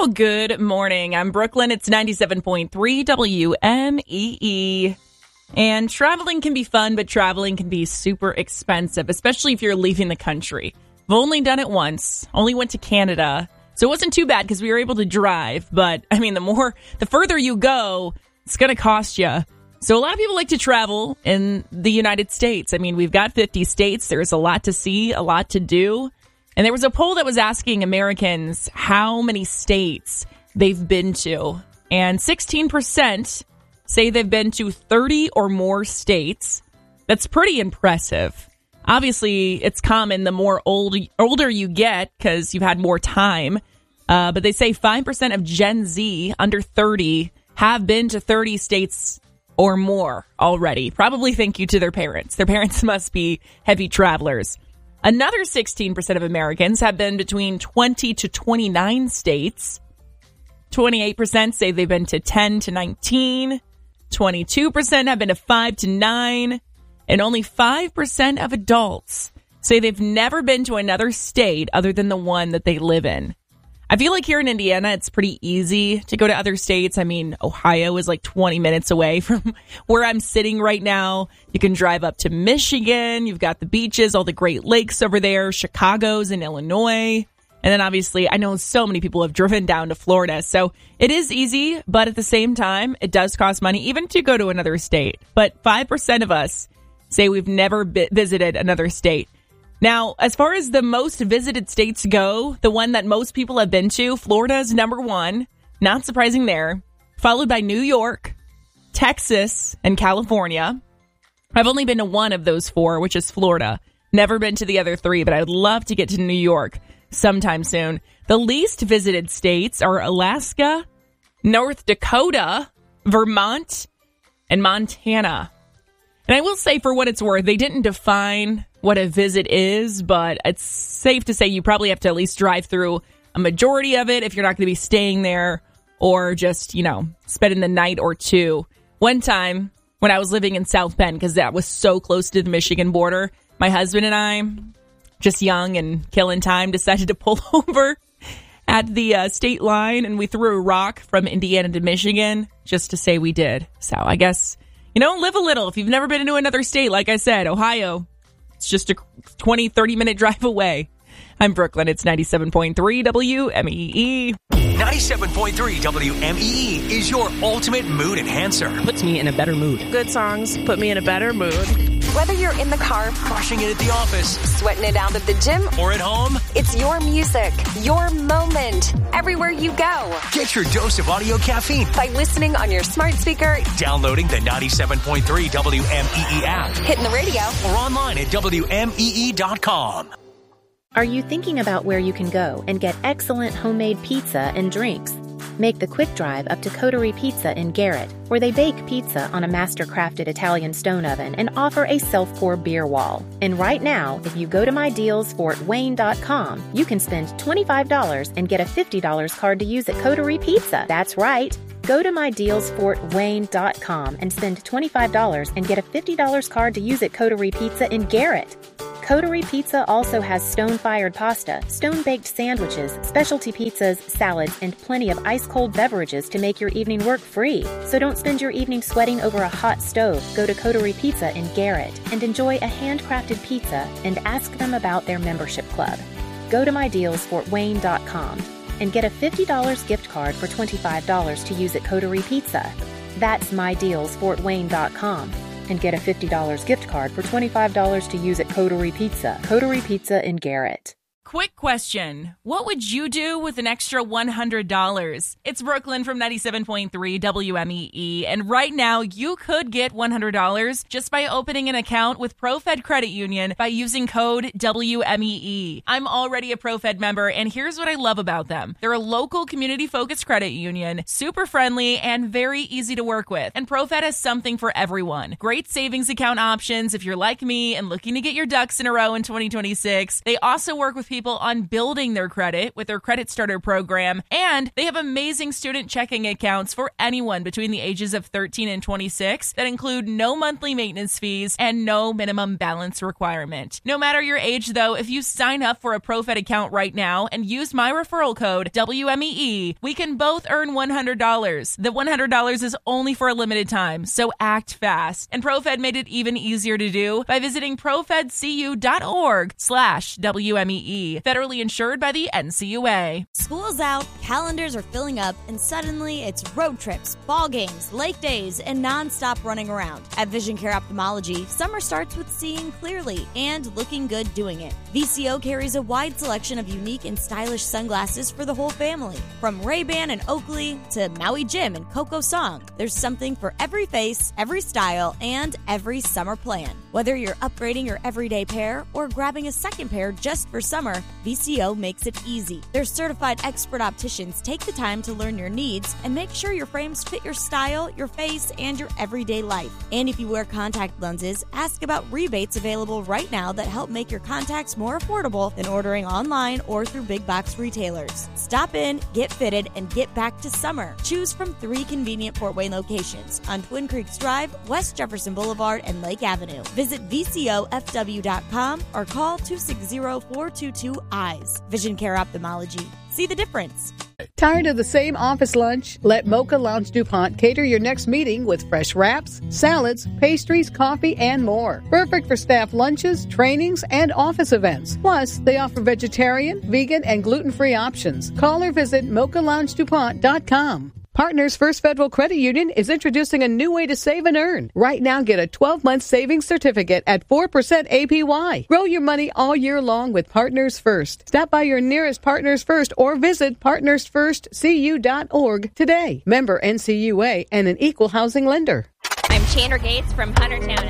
Well, good morning. I'm Brooklyn. It's 97.3 WMEE. And traveling can be fun, but traveling can be super expensive, especially if you're leaving the country. I've only done it once. Only went to Canada. So it wasn't too bad because we were able to drive. But, I mean, the further you go, it's going to cost you. So a lot of people like to travel in the United States. I mean, we've got 50 states. There's a lot to see, a lot to do. And there was a poll that was asking Americans how many states they've been to. And 16% say they've been to 30 or more states. That's pretty impressive. Obviously, it's common the more older you get because you've had more time. But they say 5% of Gen Z under 30 have been to 30 states or more already. Probably thank you to their parents. Their parents must be heavy travelers. Another 16% of Americans have been between 20 to 29 states. 28% say they've been to 10 to 19. 22% have been to 5 to 9. And only 5% of adults say they've never been to another state other than the one that they live in. I feel like here in Indiana, it's pretty easy to go to other states. I mean, Ohio is like 20 minutes away from where I'm sitting right now. You can drive up to Michigan. You've got the beaches, all the Great Lakes over there. Chicago's in Illinois. And then obviously, I know so many people have driven down to Florida. So it is easy, but at the same time, it does cost money even to go to another state. But 5% of us say we've never visited another state. Now, as far as the most visited states go, the one that most people have been to, Florida is number one. Not surprising there. Followed by New York, Texas, and California. I've only been to one of those four, which is Florida. Never been to the other three, but I'd love to get to New York sometime soon. The least visited states are Alaska, North Dakota, Vermont, and Montana. And I will say, for what it's worth, they didn't define what a visit is, but it's safe to say you probably have to at least drive through a majority of it if you're not going to be staying there or just, spending the night or two. One time when I was living in South Bend, because that was so close to the Michigan border, my husband and I, just young and killing time, decided to pull over at the state line, and we threw a rock from Indiana to Michigan just to say we did. So I guess, live a little. If you've never been to another state, like I said, Ohio, it's just a 20, 30-minute drive away. I'm Brooklyn. It's 97.3 WMEE. 97.3 WMEE is your ultimate mood enhancer. Puts me in a better mood. Good songs put me in a better mood. Whether you're in the car, crushing it at the office, sweating it out at the gym, or at home, it's your music, your moment, everywhere you go. Get your dose of audio caffeine by listening on your smart speaker, downloading the 97.3 WMEE app, hitting the radio, or online at WMEE.com. Are you thinking about where you can go and get excellent homemade pizza and drinks? Make the quick drive up to Coterie Pizza in Garrett, where they bake pizza on a master-crafted Italian stone oven and offer a self-pour beer wall. And right now, if you go to mydealsfortwayne.com, you can spend $25 and get a $50 card to use at Coterie Pizza. That's right. Go to mydealsfortwayne.com and spend $25 and get a $50 card to use at Coterie Pizza in Garrett. Coterie Pizza also has stone-fired pasta, stone-baked sandwiches, specialty pizzas, salads, and plenty of ice-cold beverages to make your evening work free. So don't spend your evening sweating over a hot stove. Go to Coterie Pizza in Garrett and enjoy a handcrafted pizza and ask them about their membership club. Go to mydealsfortwayne.com and get a $50 gift card for $25 to use at Coterie Pizza. That's mydealsfortwayne.com. And get a $50 gift card for $25 to use at Coterie Pizza. Coterie Pizza in Garrett. Quick question. What would you do with an extra $100? It's Brooklyn from 97.3 WMEE. And right now, you could get $100 just by opening an account with ProFed Credit Union by using code WMEE. I'm already a ProFed member, and here's what I love about them. They're a local community-focused credit union, super friendly, and very easy to work with. And ProFed has something for everyone. Great savings account options if you're like me and looking to get your ducks in a row in 2026. They also work with people people on building their credit with their Credit Starter program, and they have amazing student checking accounts for anyone between the ages of 13 and 26 that include no monthly maintenance fees and no minimum balance requirement. No matter your age, though, if you sign up for a ProFed account right now and use my referral code WMEE, we can both earn $100. The $100 is only for a limited time, so act fast. And ProFed made it even easier to do by visiting profedcu.org/WMEE. Federally insured by the NCUA. School's out, calendars are filling up, and suddenly it's road trips, ball games, lake days, and nonstop running around. At Vision Care Ophthalmology, summer starts with seeing clearly and looking good doing it. VCO carries a wide selection of unique and stylish sunglasses for the whole family. From Ray-Ban and Oakley to Maui Jim and Coco Song, there's something for every face, every style, and every summer plan. Whether you're upgrading your everyday pair or grabbing a second pair just for summer, VCO makes it easy. Their certified expert opticians take the time to learn your needs and make sure your frames fit your style, your face, and your everyday life. And if you wear contact lenses, ask about rebates available right now that help make your contacts more affordable than ordering online or through big box retailers. Stop in, get fitted, and get back to summer. Choose from 3 convenient Fort Wayne locations on Twin Creeks Drive, West Jefferson Boulevard, and Lake Avenue. Visit VCOFW.com or call 260-422-EYES. Vision Care Ophthalmology. See the difference. Tired of the same office lunch? Let Mocha Lounge DuPont cater your next meeting with fresh wraps, salads, pastries, coffee, and more. Perfect for staff lunches, trainings, and office events. Plus, they offer vegetarian, vegan, and gluten-free options. Call or visit mochaloungedupont.com. Partners First Federal Credit Union is introducing a new way to save and earn. Right now, get a 12-month savings certificate at 4% APY. Grow your money all year long with Partners First. Stop by your nearest Partners First or visit partnersfirstcu.org today. Member NCUA and an equal housing lender. I'm Chandra Gates from Huntertown,